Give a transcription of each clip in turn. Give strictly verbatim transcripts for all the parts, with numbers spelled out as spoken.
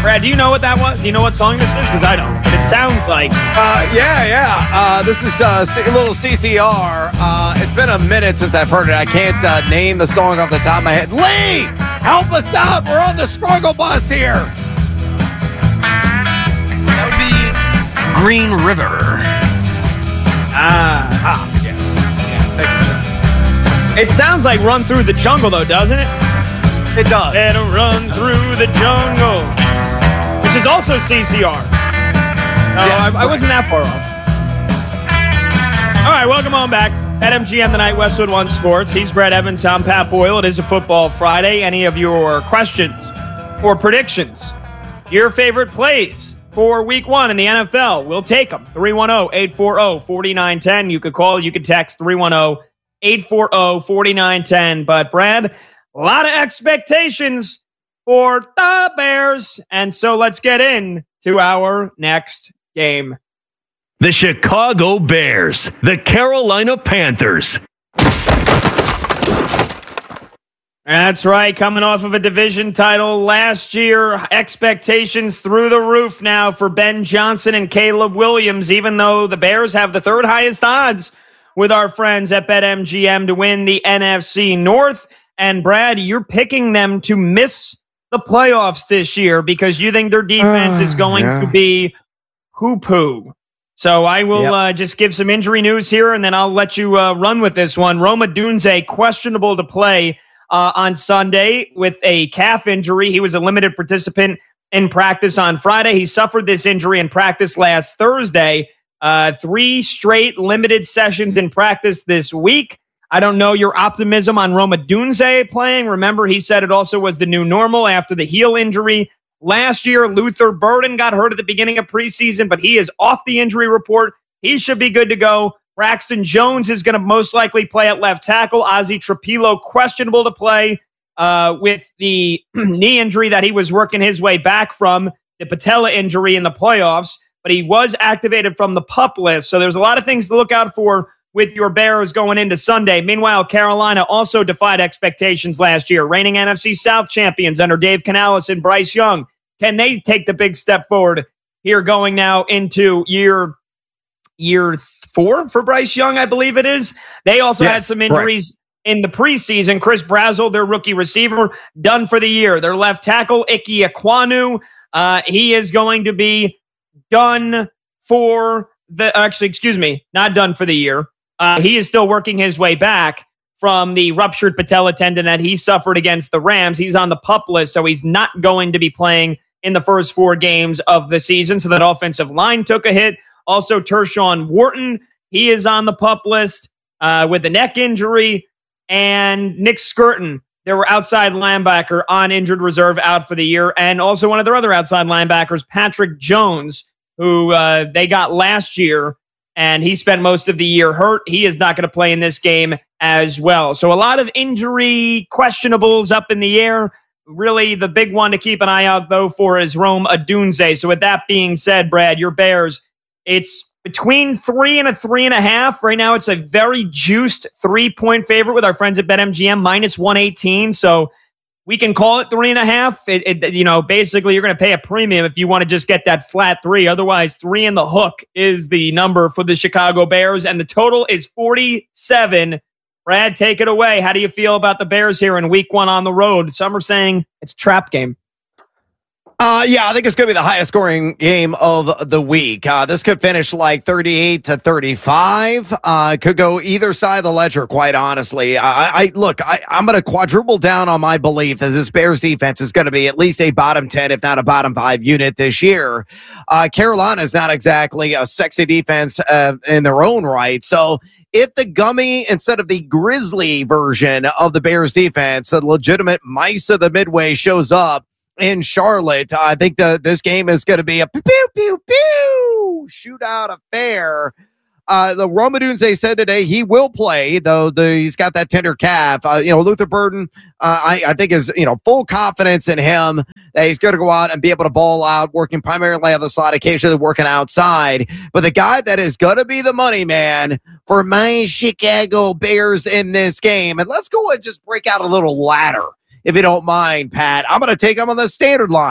Brad, do you know what that was? Do you know what song this is? Because I don't. But it sounds like. Uh, yeah, yeah. Uh, this is uh, a little C C R. Uh, it's been a minute since I've heard it. I can't uh, name the song off the top of my head. Lee, help us out. We're on the struggle bus here. That would be Green River. Ah, ah yes. Yeah, it sounds like Run Through the Jungle, though, doesn't it? It does. Let 'em run through the jungle. Which is also C C R. No, yeah, I, I wasn't that far off. All right, welcome on back. At M G M Tonight, Westwood One Sports. He's Brad Evans. I'm Pat Boyle. It is a Football Friday. Any of your questions or predictions? Your favorite plays for week one in the N F L? We'll take them. three one zero, eight four zero, four nine one zero. You could call, you could text three one zero, eight four zero, four nine one zero. But, Brad, a lot of expectations for the Bears. And so let's get in to our next game. The Chicago Bears, the Carolina Panthers. That's right. Coming off of a division title last year, expectations through the roof now for Ben Johnson and Caleb Williams, even though the Bears have the third highest odds with our friends at BetMGM to win the N F C North. And Brad, you're picking them to miss the playoffs this year because you think their defense uh, is going yeah. to be hoo-poo. So I will yep. uh, just give some injury news here, and then I'll let you uh, run with this one. Rome Odunze, questionable to play uh, on Sunday with a calf injury. He was a limited participant in practice on Friday. He suffered this injury in practice last Thursday. Uh, three straight limited sessions in practice this week. I don't know your optimism on Rome Odunze playing. Remember, he said it also was the new normal after the heel injury. Last year, Luther Burden got hurt at the beginning of preseason, but he is off the injury report. He should be good to go. Braxton Jones is going to most likely play at left tackle. Ozzy Trapilo, questionable to play uh, with the knee injury that he was working his way back from, the patella injury in the playoffs, but he was activated from the PUP list. So there's a lot of things to look out for with your Bears going into Sunday. Meanwhile, Carolina also defied expectations last year. Reigning N F C South champions under Dave Canales and Bryce Young. Can they take the big step forward here going now into year year four for Bryce Young, I believe it is? They also yes, had some injuries right. in the preseason. Chris Brazzell, their rookie receiver, done for the year. Their left tackle, Ike Ekwonu, uh, he is going to be done for the, actually, excuse me, not done for the year. Uh, he is still working his way back from the ruptured patella tendon that he suffered against the Rams. He's on the PUP list, so he's not going to be playing in the first four games of the season. So that offensive line took a hit. Also, Tershawn Wharton, he is on the PUP list uh, with a neck injury. And Nick Skirton, there were outside linebacker on injured reserve out for the year. And also one of their other outside linebackers, Patrick Jones, who uh, they got last year. And he spent most of the year hurt. He is not going to play in this game as well. So a lot of injury questionables up in the air. Really, the big one to keep an eye out, though, for is Rome Odunze. So with that being said, Brad, your Bears, it's between three and a three and a half. Right now, it's a very juiced three-point favorite with our friends at BetMGM, minus one eighteen. So we can call it three and a half. It, it, you know, basically, you're going to pay a premium if you want to just get that flat three. Otherwise, three in the hook is the number for the Chicago Bears, and the total is forty-seven. Brad, take it away. How do you feel about the Bears here in week one on the road? Some are saying it's a trap game. Uh, yeah, I think it's going to be the highest scoring game of the week. Uh, this could finish like thirty-eight to thirty-five. Uh, could go either side of the ledger, quite honestly. I, I look, I, I'm going to quadruple down on my belief that this Bears defense is going to be at least a bottom ten, if not a bottom five unit this year. Uh, Carolina is not exactly a sexy defense uh, in their own right. So if the gummy instead of the grizzly version of the Bears defense, a legitimate mice of the Midway shows up in Charlotte, I think the this game is going to be a pew pew pew pew shootout affair. Uh, the Rome Odunze said today he will play, though the, he's got that tender calf. Uh, you know, Luther Burden, uh, I, I think is, you know, full confidence in him that he's going to go out and be able to ball out, working primarily on the slot, occasionally working outside. But the guy that is going to be the money man for my Chicago Bears in this game, and let's go and just break out a little ladder, if you don't mind, Pat. I'm going to take him on the standard line.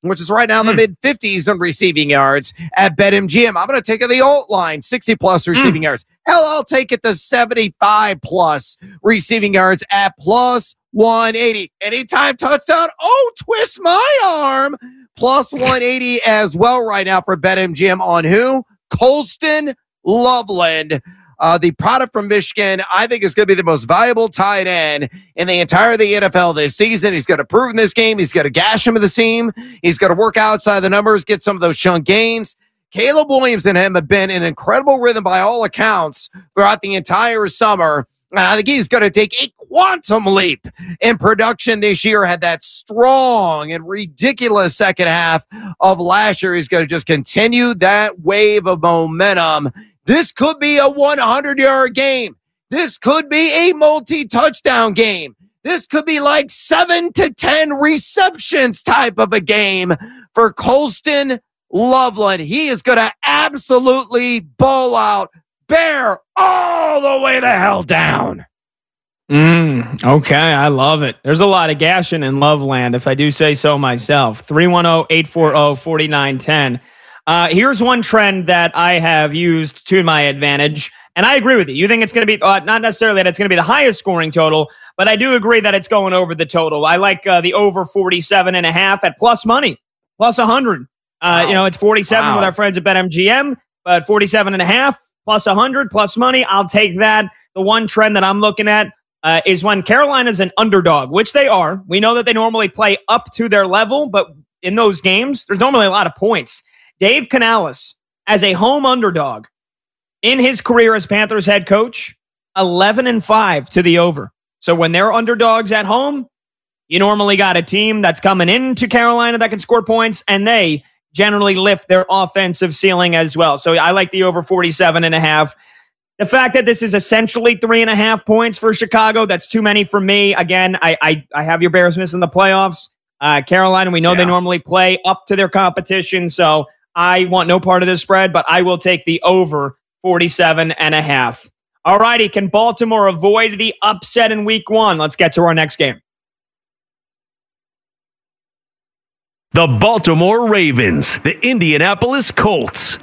which is right now in the Mm. mid fifties in receiving yards at BetMGM. I'm going to take the alt line, sixty plus receiving mm. yards. Hell, I'll take it to seventy-five plus receiving yards at plus one eighty. Anytime touchdown. Oh, twist my arm. Plus one eighty as well right now for BetMGM on who? Colston Loveland. Uh, the product from Michigan, I think, is going to be the most valuable tight end in the entire of the N F L this season. He's got to prove in this game. He's got to gash him of the seam. He's got to work outside the numbers, get some of those chunk gains. Caleb Williams and him have been in incredible rhythm by all accounts throughout the entire summer. And I think he's going to take a quantum leap in production this year. Had that strong and ridiculous second half of last year. He's going to just continue that wave of momentum. This could be a hundred-yard game. This could be a multi-touchdown game. This could be like seven to ten receptions type of a game for Colston Loveland. He is going to absolutely ball out, bear all the way the hell down. Mm, okay, I love it. There's a lot of gashing in Loveland, if I do say so myself. three one zero, eight four zero, four nine one zero. Uh, here's one trend that I have used to my advantage, and I agree with you. You think it's going to be, uh, not necessarily that it's going to be the highest scoring total, but I do agree that it's going over the total. I like uh, the over forty-seven and a half at plus money, plus one hundred. Uh, wow. You know, it's forty-seven wow. with our friends at BetMGM, but forty-seven and a half plus one hundred plus money. I'll take that. The one trend that I'm looking at uh, is when Carolina's an underdog, which they are. We know that they normally play up to their level, but in those games, there's normally a lot of points. Dave Canales, as a home underdog in his career as Panthers head coach, eleven and five to the over. So when they're underdogs at home, you normally got a team that's coming into Carolina that can score points, and they generally lift their offensive ceiling as well. So I like the over forty-seven and a half. The fact that this is essentially three and a half points for Chicago, that's too many for me. Again, I I, I have your Bears missing the playoffs. Uh, Carolina, we know yeah. they normally play up to their competition, so I want no part of this spread, but I will take the over forty-seven and a half. All righty, can Baltimore avoid the upset in week one? Let's get to our next game. The Baltimore Ravens, the Indianapolis Colts.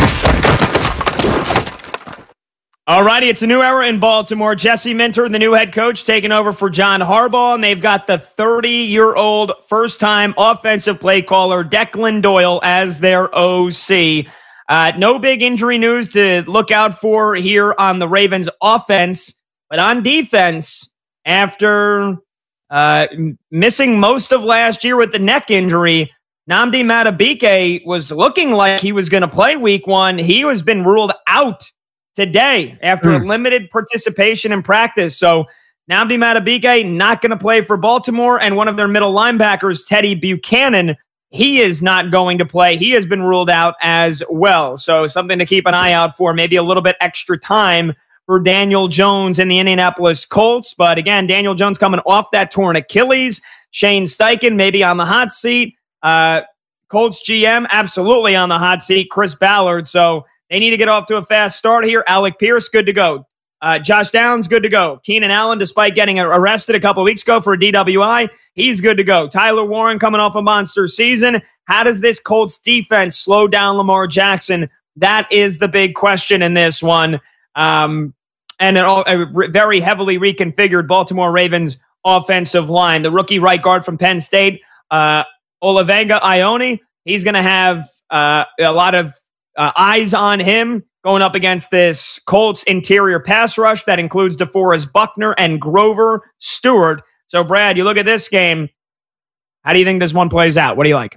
All righty, it's a new era in Baltimore. Jesse Minter, the new head coach, taking over for John Harbaugh, and they've got the thirty-year-old first-time offensive play caller, Declan Doyle, as their O C. Uh, no big injury news to look out for here on the Ravens offense, but on defense, after uh, missing most of last year with the neck injury, Nnamdi Madubuike was looking like he was going to play week one. He has been ruled out today after mm. a limited participation in practice. So Nnamdi Madubuike not going to play for Baltimore, and one of their middle linebackers, Teddy Buchanan, he is not going to play. He has been ruled out as well. So something to keep an eye out for, maybe a little bit extra time for Daniel Jones in the Indianapolis Colts. But again, Daniel Jones coming off that torn Achilles. Shane Steichen maybe on the hot seat. Uh, Colts G M absolutely on the hot seat. Chris Ballard. So they need to get off to a fast start here. Alec Pierce, good to go. Uh, Josh Downs, good to go. Keenan Allen, despite getting arrested a couple of weeks ago for a D W I, he's good to go. Tyler Warren coming off a monster season. How does this Colts defense slow down Lamar Jackson? That is the big question in this one. Um, and an all, a re- very heavily reconfigured Baltimore Ravens offensive line. The rookie right guard from Penn State, uh, Olavenga Ione, he's going to have uh, a lot of Uh, eyes on him going up against this Colts interior pass rush that includes DeForest Buckner and Grover Stewart. So, Brad, you look at this game. How do you think this one plays out? What do you like?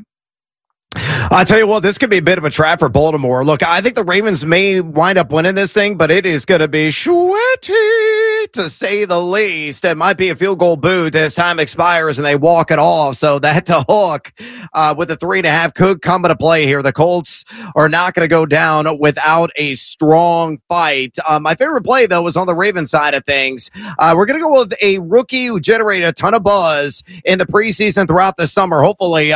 I tell you what, this could be a bit of a trap for Baltimore. Look, I think the Ravens may wind up winning this thing, but it is going to be sweaty, to say the least. It might be a field goal boot as time expires and they walk it off. So that to hook uh, with the three and a half could come into play here. The Colts are not going to go down without a strong fight. Uh, my favorite play, though, was on the Ravens side of things. Uh, we're going to go with a rookie who generated a ton of buzz in the preseason throughout the summer. Hopefully,